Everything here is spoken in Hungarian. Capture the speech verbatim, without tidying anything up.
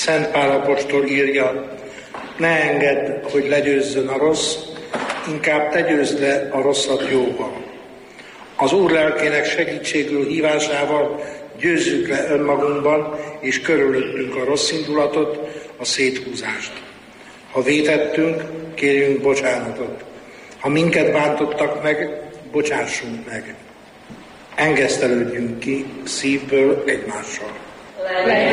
Szent Pál apostol írja, ne engedd, hogy legyőzzön a rossz, inkább te győzd le a rosszat jóval. Az Úr lelkének segítségül hívásával győzzük le önmagunkban és körülöttünk a rossz indulatot, a széthúzást. Ha vétettünk, kérjünk bocsánatot. Ha minket bántottak meg, bocsássunk meg. Engesztelődjünk ki szívből egymással.